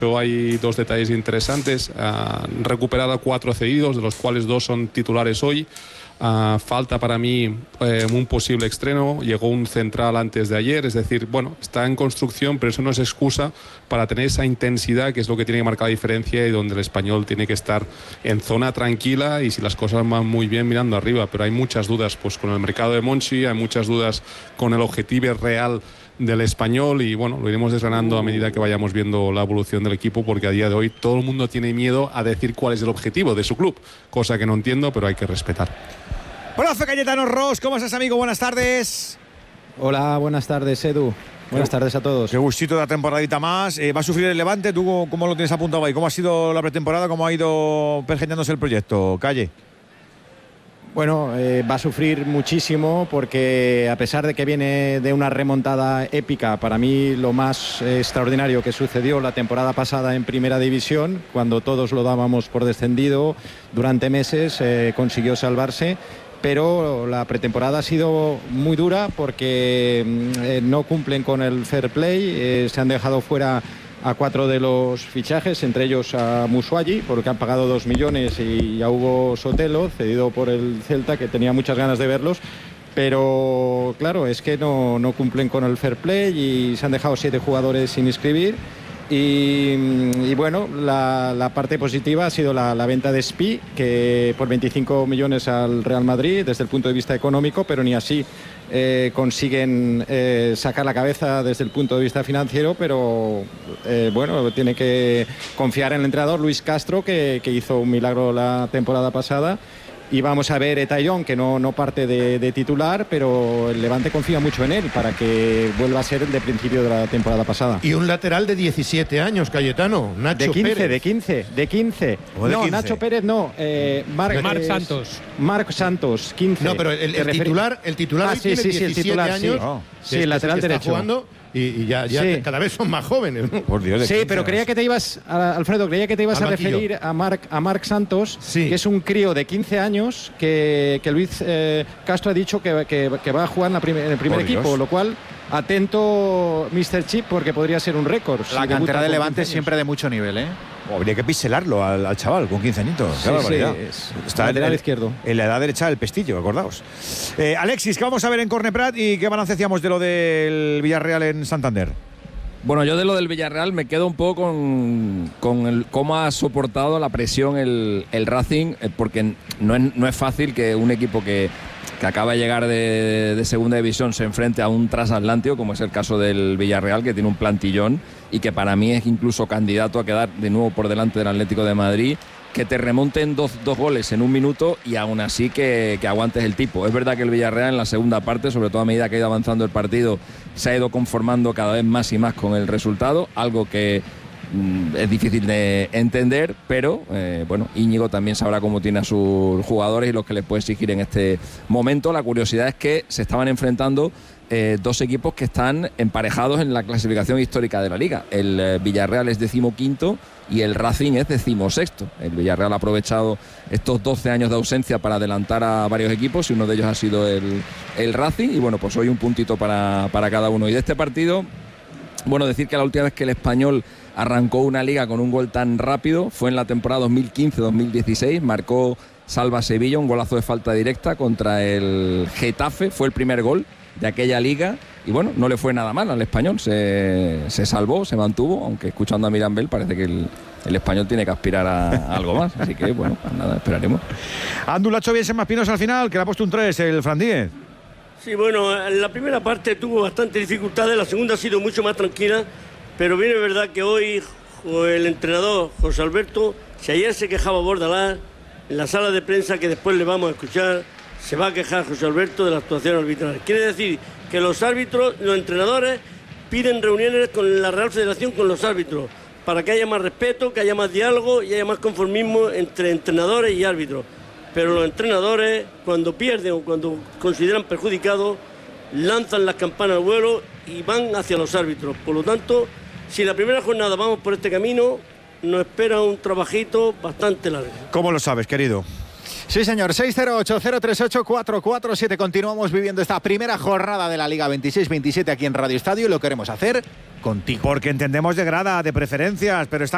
Pero hay dos detalles interesantes. Recuperado a 4 cedidos, de los cuales 2 son titulares hoy. Falta para mí un posible estreno. Llegó un central antes de ayer, es decir, bueno, está en construcción, pero eso no es excusa para tener esa intensidad, que es lo que tiene que marcar la diferencia y donde el Español tiene que estar en zona tranquila y si las cosas van muy bien mirando arriba. Pero hay muchas dudas pues con el mercado de Monchi, hay muchas dudas con el objetivo real del Español y bueno, lo iremos desgranando a medida que vayamos viendo la evolución del equipo, porque a día de hoy todo el mundo tiene miedo a decir cuál es el objetivo de su club, cosa que no entiendo, pero hay que respetar. Profe Cayetano Ros, ¿cómo estás, amigo? Buenas tardes. Hola, buenas tardes, Edu. Buenas tardes a todos. Qué gustito de la temporadita más. ¿Va a sufrir el Levante? ¿Tú cómo lo tienes apuntado ahí? ¿Cómo ha sido la pretemporada? ¿Cómo ha ido pergeñándose el proyecto? Calle. Bueno, va a sufrir muchísimo porque a pesar de que viene de una remontada épica, para mí lo más extraordinario que sucedió la temporada pasada en Primera División, cuando todos lo dábamos por descendido durante meses, consiguió salvarse. Pero la pretemporada ha sido muy dura porque no cumplen con el fair play, se han dejado fuera a 4 de los fichajes, entre ellos a Musuagi, porque han pagado 2 millones, y a Hugo Sotelo, cedido por el Celta, que tenía muchas ganas de verlos. Pero claro, es que no cumplen con el fair play y se han dejado 7 jugadores sin inscribir. Y bueno, la parte positiva ha sido la venta de Spi, que por 25 millones al Real Madrid desde el punto de vista económico, pero ni así consiguen sacar la cabeza desde el punto de vista financiero. Pero bueno, tiene que confiar en el entrenador Luis Castro, que hizo un milagro la temporada pasada. Y vamos a ver Etayón, que no parte de titular, pero el Levante confía mucho en él para que vuelva a ser el de principio de la temporada pasada. Y un lateral de 17 años, Cayetano, Nacho Pérez. De 15. No, 15. Nacho Pérez no. Marc Santos. Marc Santos, 15. No, pero el titular hoy tiene 17 años. Sí, el lateral derecho. Está jugando y ya sí. Cada vez son más jóvenes, ¿no? Por Dios, sí, pero creía que te ibas, Alfredo, a referir a Marc Santos, sí, que es un crío de 15 años que Luis Castro ha dicho que va a jugar en el primer equipo, Dios. Lo cual, atento Mr. Chip, porque podría ser un récord. La cantera de Levante siempre de mucho nivel, ¿eh? Habría que piselarlo al chaval con 15 añitos. Qué barbaridad. Está lateral izquierdo. En la edad derecha del pestillo, acordaos. Alexis, ¿qué vamos a ver en Corneprat y qué balance hacíamos de lo del Villarreal en Santander? Bueno, yo de lo del Villarreal me quedo un poco con cómo ha soportado la presión el Racing, porque no es fácil que un equipo que acaba de llegar de segunda división se enfrente a un transatlántico, como es el caso del Villarreal, que tiene un plantillón y que para mí es incluso candidato a quedar de nuevo por delante del Atlético de Madrid, que te remonten dos goles en un minuto y aún así que aguantes el tipo. Es verdad que el Villarreal en la segunda parte, sobre todo a medida que ha ido avanzando el partido, se ha ido conformando cada vez más y más con el resultado, algo que es difícil de entender, pero bueno, Íñigo también sabrá cómo tiene a sus jugadores y los que les puede exigir en este momento. La curiosidad es que se estaban enfrentando dos equipos que están emparejados en la clasificación histórica de la Liga. El Villarreal es 15º y el Racing es 16º. El Villarreal ha aprovechado estos 12 años de ausencia para adelantar a varios equipos y uno de ellos ha sido el Racing, y bueno, pues hoy un puntito para cada uno. Y de este partido, bueno, decir que la última vez que el Español arrancó una liga con un gol tan rápido fue en la temporada 2015-2016, marcó Salva Sevilla, un golazo de falta directa contra el Getafe, fue el primer gol de aquella liga y bueno, no le fue nada mal al Español, se salvó, se mantuvo, aunque escuchando a Mirambel parece que el Español tiene que aspirar a algo más, así que bueno, pues nada, esperaremos. Andu, la ha hecho bien Sema Espinosa al final, que le ha puesto un 3 el Fran Díez. Sí, bueno, en la primera parte tuvo bastantes dificultades, la segunda ha sido mucho más tranquila, pero bien es verdad que hoy el entrenador José Alberto, si ayer se quejaba Bordalás, en la sala de prensa que después le vamos a escuchar, se va a quejar José Alberto de la actuación arbitral. Quiere decir que los árbitros, los entrenadores, piden reuniones con la Real Federación, con los árbitros, para que haya más respeto, que haya más diálogo y haya más conformismo entre entrenadores y árbitros. Pero los entrenadores, cuando pierden o cuando consideran perjudicados, lanzan las campanas al vuelo y van hacia los árbitros. Por lo tanto, si la primera jornada vamos por este camino, nos espera un trabajito bastante largo. ¿Cómo lo sabes, querido? Sí, señor. 608-038-447. Continuamos viviendo esta primera jornada de la Liga 26-27 aquí en Radio Estadio y lo queremos hacer contigo. Porque entendemos de grada, de preferencias, pero está